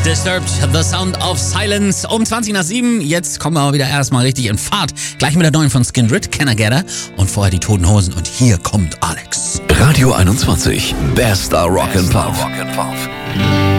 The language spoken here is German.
Disturbed, The Sound of Silence. Um 20 nach 7. Jetzt kommen wir aber wieder erstmal richtig in Fahrt. Gleich mit der neuen von Skindred, Can I Get Her? Und vorher die Toten Hosen. Und hier kommt Alex. Radio 21, bester Rock'n'Pop.